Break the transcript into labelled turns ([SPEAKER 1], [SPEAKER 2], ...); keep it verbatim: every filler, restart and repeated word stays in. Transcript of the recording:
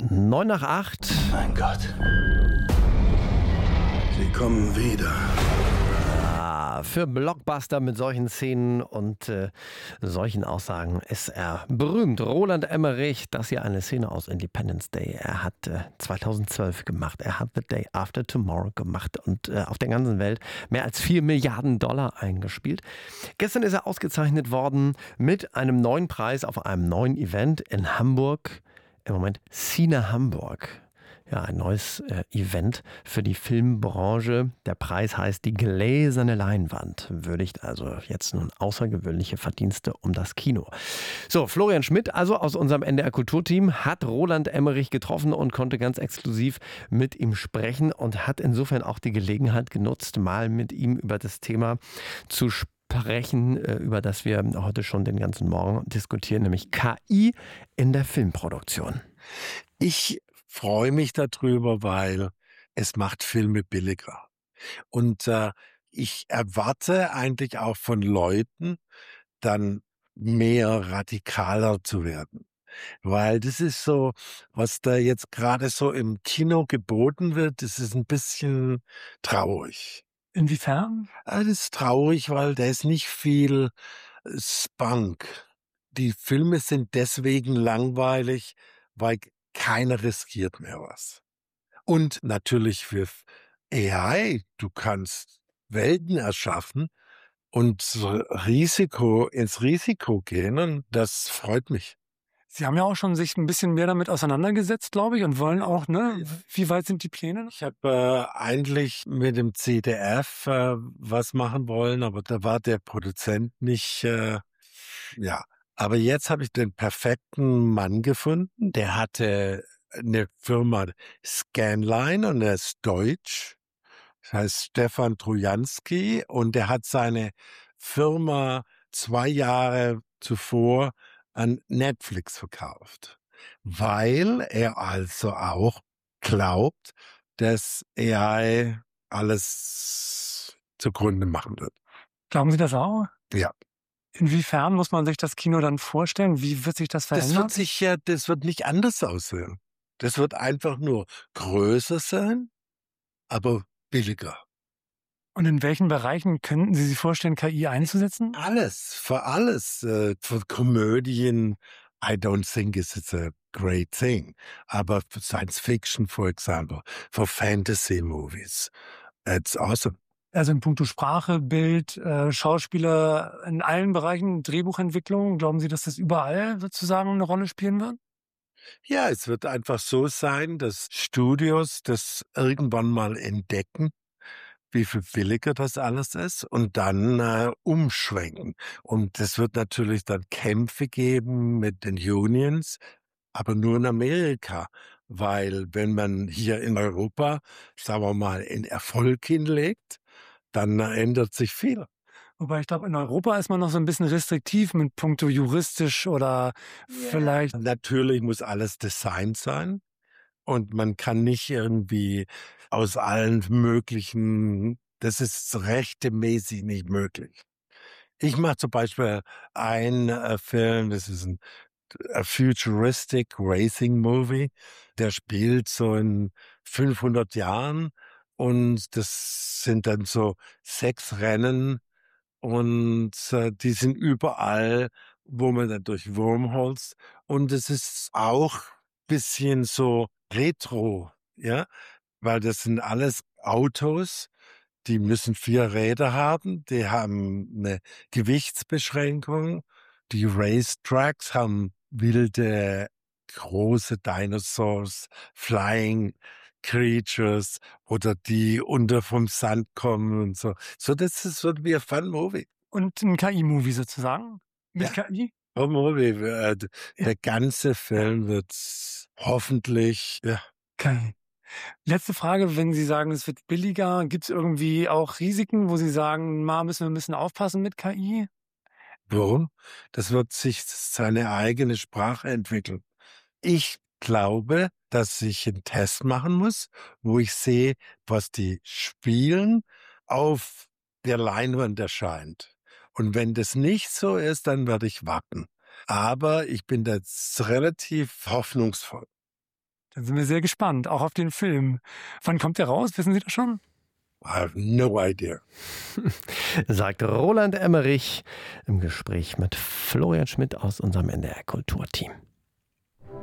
[SPEAKER 1] Neun nach acht.
[SPEAKER 2] Mein Gott. Sie kommen wieder.
[SPEAKER 1] Ah, für Blockbuster mit solchen Szenen und äh, solchen Aussagen ist er berühmt. Roland Emmerich, das hier eine Szene aus Independence Day. Er hat äh, zweitausendzwölf gemacht. Er hat The Day After Tomorrow gemacht und äh, auf der ganzen Welt mehr als vier Milliarden Dollar eingespielt. Gestern ist er ausgezeichnet worden mit einem neuen Preis auf einem neuen Event in Hamburg. Im Moment Cine Hamburg. Ja, ein neues äh, Event für die Filmbranche. Der Preis heißt die gläserne Leinwand. Würdigt also jetzt nun außergewöhnliche Verdienste um das Kino. So, Florian Schmidt, also aus unserem N D R Kulturteam, hat Roland Emmerich getroffen und konnte ganz exklusiv mit ihm sprechen und hat insofern auch die Gelegenheit genutzt, mal mit ihm über das Thema zu sprechen. Sprechen, über das wir heute schon den ganzen Morgen diskutieren, nämlich K I in der Filmproduktion.
[SPEAKER 3] Ich freue mich darüber, weil es macht Filme billiger. Und äh, ich erwarte eigentlich auch von Leuten, dann mehr radikaler zu werden. Weil das ist so, was da jetzt gerade so im Kino geboten wird, das ist ein bisschen traurig.
[SPEAKER 4] Inwiefern?
[SPEAKER 3] Das ist traurig, weil da ist nicht viel Spunk. Die Filme sind deswegen langweilig, weil keiner riskiert mehr was. Und natürlich für A I, du kannst Welten erschaffen und Risiko ins Risiko gehen und das freut mich.
[SPEAKER 4] Sie haben ja auch schon sich ein bisschen mehr damit auseinandergesetzt, glaube ich, und wollen auch, ne? Wie weit sind die Pläne?
[SPEAKER 3] Ich habe äh, eigentlich mit dem C D F äh, was machen wollen, aber da war der Produzent nicht, äh, ja. Aber jetzt habe ich den perfekten Mann gefunden. Der hatte eine Firma Scanline und er ist deutsch. Das heißt Stefan Trojanski und der hat seine Firma zwei Jahre zuvor an Netflix verkauft, weil er also auch glaubt, dass A I alles zugrunde machen wird.
[SPEAKER 4] Glauben Sie das auch?
[SPEAKER 3] Ja.
[SPEAKER 4] Inwiefern muss man sich das Kino dann vorstellen? Wie wird sich das verändern?
[SPEAKER 3] Das wird sich ja, das wird nicht anders aussehen. Das wird einfach nur größer sein, aber billiger.
[SPEAKER 4] Und in welchen Bereichen könnten Sie sich vorstellen, K I einzusetzen?
[SPEAKER 3] Alles, für alles. Äh, für Komödien, I don't think it's a great thing. Aber für Science Fiction, for example, für Fantasy Movies, it's awesome.
[SPEAKER 4] Also in puncto Sprache, Bild, äh, Schauspieler, in allen Bereichen, Drehbuchentwicklung, glauben Sie, dass das überall sozusagen eine Rolle spielen wird?
[SPEAKER 3] Ja, es wird einfach so sein, dass Studios das irgendwann mal entdecken, wie viel billiger das alles ist und dann äh, umschwenken. Und es wird natürlich dann Kämpfe geben mit den Unions, aber nur in Amerika. Weil wenn man hier in Europa, sagen wir mal, in Erfolg hinlegt, dann äh, ändert sich viel.
[SPEAKER 4] Wobei ich glaube, in Europa ist man noch so ein bisschen restriktiv mit puncto juristisch oder yeah. vielleicht...
[SPEAKER 3] Natürlich muss alles Design sein. Und man kann nicht irgendwie aus allen möglichen, das ist rechtmäßig nicht möglich. Ich mache zum Beispiel einen äh, Film, das ist ein a futuristic racing movie, der spielt so in fünfhundert Jahren und das sind dann so sechs Rennen und äh, die sind überall, wo man dann durch Wormholes und es ist auch bisschen so Retro, ja, weil das sind alles Autos, die müssen vier Räder haben, die haben eine Gewichtsbeschränkung, die Racetracks haben wilde, große Dinosaurs, Flying Creatures oder die unter vom Sand kommen und so. So, das ist so wie ein Fun-Movie.
[SPEAKER 4] Und ein K I-Movie sozusagen? Mit
[SPEAKER 3] ja.
[SPEAKER 4] K I?
[SPEAKER 3] Movie, äh, der ganze Film wird hoffentlich, ja.
[SPEAKER 4] Okay. Letzte Frage, wenn Sie sagen, es wird billiger, gibt es irgendwie auch Risiken, wo Sie sagen, mal müssen wir ein bisschen aufpassen mit K I?
[SPEAKER 3] Warum? Das wird sich seine eigene Sprache entwickeln. Ich glaube, dass ich einen Test machen muss, wo ich sehe, was die spielen auf der Leinwand erscheint. Und wenn das nicht so ist, dann werde ich warten. Aber ich bin da relativ hoffnungsvoll.
[SPEAKER 4] Dann sind wir sehr gespannt, auch auf den Film. Wann kommt der raus? Wissen Sie das schon?
[SPEAKER 3] I have no idea.
[SPEAKER 1] Sagt Roland Emmerich im Gespräch mit Florian Schmidt aus unserem N D R Kulturteam.